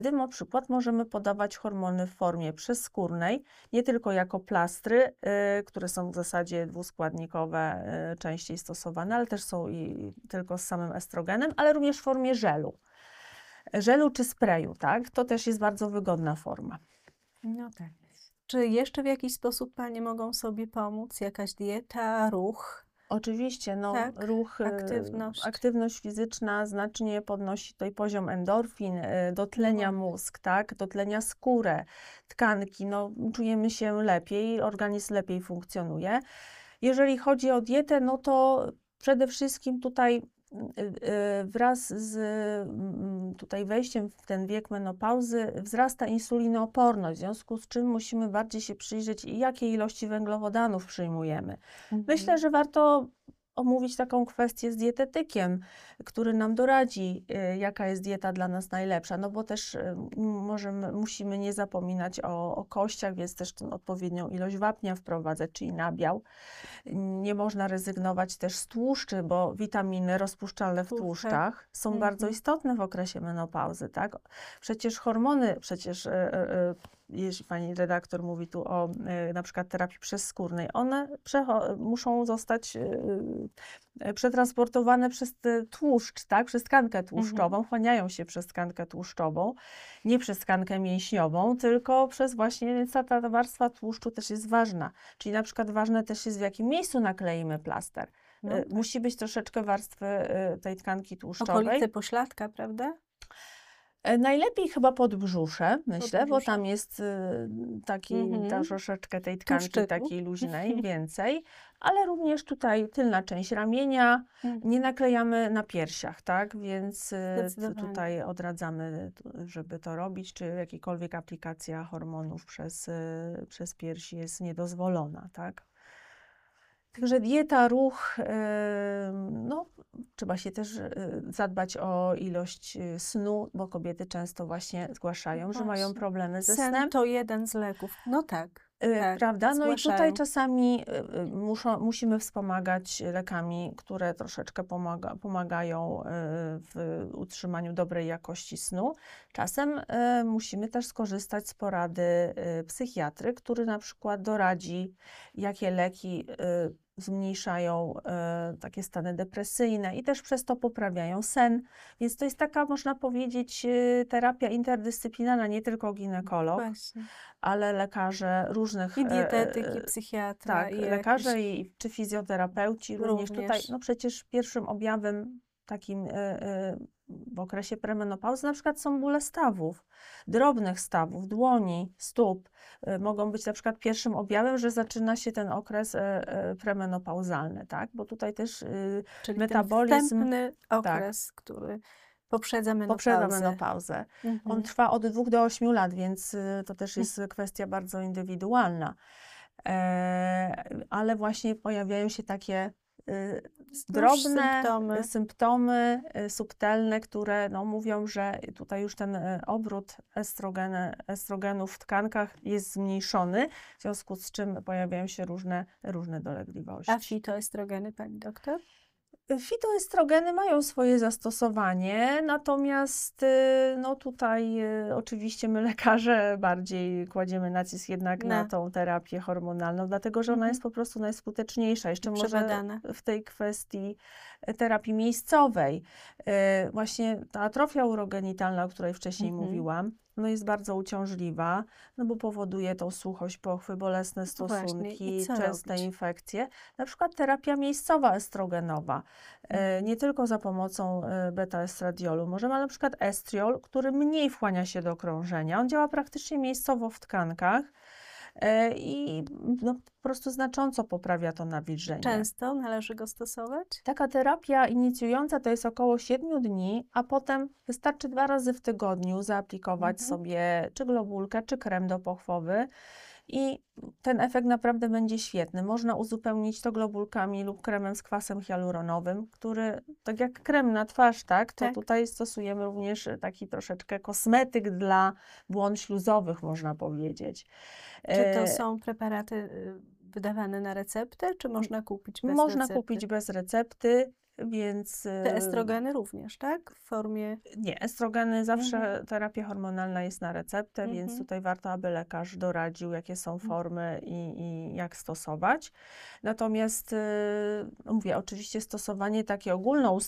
Na przykład możemy podawać hormony w formie przezskórnej, nie tylko jako plastry, które są w zasadzie dwuskładnikowe, częściej stosowane, ale też są i tylko z samym estrogenem, ale również w formie żelu. Żelu czy sprayu, tak? To też jest bardzo wygodna forma. No tak. Czy jeszcze w jakiś sposób panie mogą sobie pomóc? Jakaś dieta, ruch? Oczywiście, no, Tak, ruch, aktywność. aktywność fizyczna znacznie podnosi tutaj poziom endorfin, dotlenia No. mózg, tak, dotlenia skórę, tkanki, no, czujemy się lepiej, organizm lepiej funkcjonuje. Jeżeli chodzi o dietę, no to przede wszystkim tutaj wraz z tutaj wejściem w ten wiek menopauzy wzrasta insulinooporność, w związku z czym musimy bardziej się przyjrzeć, jakie ilości węglowodanów przyjmujemy. Myślę, że warto omówić taką kwestię z dietetykiem, który nam doradzi, jaka jest dieta dla nas najlepsza, no bo też musimy nie zapominać o kościach, więc też odpowiednią ilość wapnia wprowadzać, czyli nabiał. Nie można rezygnować też z tłuszczy, bo witaminy rozpuszczalne w Tłuszcze. tłuszczach są bardzo istotne w okresie menopauzy, tak? Przecież hormony, jeśli pani redaktor mówi tu o na przykład terapii przezskórnej, one muszą zostać przetransportowane przez tłuszcz, tak? Przez tkankę tłuszczową, wchłaniają się przez tkankę tłuszczową, nie przez tkankę mięśniową, tylko przez właśnie, więc ta warstwa tłuszczu też jest ważna. Czyli na przykład ważne też jest, w jakim miejscu nakleimy plaster. No tak. Musi być troszeczkę warstwy tej tkanki tłuszczowej. Okolice pośladka, prawda? Najlepiej chyba podbrzusze, myślę, bo Podbrzusze. tam jest troszeczkę tej tkanki Tłuszczyku. takiej luźnej, więcej, ale również tutaj tylna część ramienia, nie naklejamy na piersiach, tak, więc Zdecydowanie. tutaj odradzamy, żeby to robić, czy jakakolwiek aplikacja hormonów przez piersi jest niedozwolona, tak. Także dieta, ruch, no, trzeba się też zadbać o ilość snu, bo kobiety często właśnie zgłaszają, że mają Właśnie. problemy ze Sen snem. to jeden z leków. No tak, tak, Prawda? No i tutaj zgłaszają. czasami musimy wspomagać lekami, które troszeczkę pomagają w utrzymaniu dobrej jakości snu. Czasem musimy też skorzystać z porady psychiatry, który na przykład doradzi, jakie leki zmniejszają takie stany depresyjne i też przez to poprawiają sen. Więc to jest taka, można powiedzieć, terapia interdyscyplinarna, nie tylko ginekolog, Właśnie. ale lekarze różnych, I dietetyk, i psychiatra, tak, i lekarze jakiś czy fizjoterapeuci również tutaj, również. no przecież pierwszym objawem takim w okresie premenopauzy na przykład są bóle stawów, drobnych stawów, dłoni, stóp. Mogą być na przykład pierwszym objawem, że zaczyna się ten okres premenopauzalny, tak? Bo tutaj też Czyli metabolizm, ten wstępny okres, który poprzedza poprzedza menopauzę. menopauzę. On trwa od 2 do 8 lat, więc to też jest kwestia bardzo indywidualna. Ale właśnie pojawiają się takie drobne symptomy subtelne, które no, mówią, że tutaj już ten obrót estrogenów w tkankach jest zmniejszony, w związku z czym pojawiają się różne dolegliwości. A fitoestrogeny, pani doktor? Fitoestrogeny mają swoje zastosowanie, natomiast no tutaj oczywiście my lekarze bardziej kładziemy nacisk jednak na tą terapię hormonalną, dlatego że ona jest po prostu najskuteczniejsza. Jeszcze może w tej kwestii terapii miejscowej. Właśnie ta atrofia urogenitalna, o której wcześniej mówiłam, no jest bardzo uciążliwa, no bo powoduje tą suchość pochwy, bolesne stosunki, częste infekcje. Na przykład terapia miejscowa estrogenowa, nie tylko za pomocą beta-estradiolu. Możemy na przykład estriol, który mniej wchłania się do krążenia. On działa praktycznie miejscowo w tkankach i no, po prostu znacząco poprawia to nawilżenie. Często należy go stosować? Taka terapia inicjująca to jest około 7 dni, a potem wystarczy 2 razy w tygodniu zaaplikować sobie czy globulkę, czy krem dopochwowy i ten efekt naprawdę będzie świetny. Można uzupełnić to globulkami lub kremem z kwasem hialuronowym, który, tak jak krem na twarz, tak, to tutaj stosujemy również taki troszeczkę kosmetyk dla błon śluzowych, można powiedzieć. Czy to są preparaty wydawane na receptę, czy można kupić bez recepty? Można kupić bez recepty. Więc Te estrogeny również, tak? W formie... nie, estrogeny zawsze, terapia hormonalna jest na receptę, więc tutaj warto, aby lekarz doradził, jakie są formy i jak stosować. Natomiast mówię, oczywiście stosowanie takie ogólnoustępowe